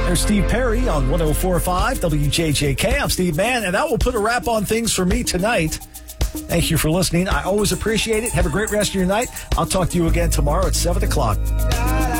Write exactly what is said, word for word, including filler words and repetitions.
There's Steve Perry on one oh four point five W J J K. I'm Steve Mann, and that will put a wrap on things for me tonight. Thank you for listening. I always appreciate it. Have a great rest of your night. I'll talk to you again tomorrow at seven o'clock.